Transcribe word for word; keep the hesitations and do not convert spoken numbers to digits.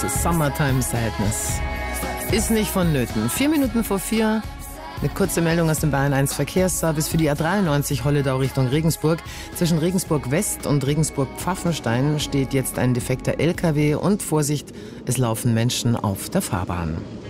Blues, Summertime Sadness. Ist nicht vonnöten. Vier Minuten vor vier. Eine kurze Meldung aus dem Bayern eins Verkehrsservice für die A dreiundneunzig Holledau Richtung Regensburg. Zwischen Regensburg West und Regensburg Pfaffenstein steht jetzt ein defekter L K W und Vorsicht, es laufen Menschen auf der Fahrbahn.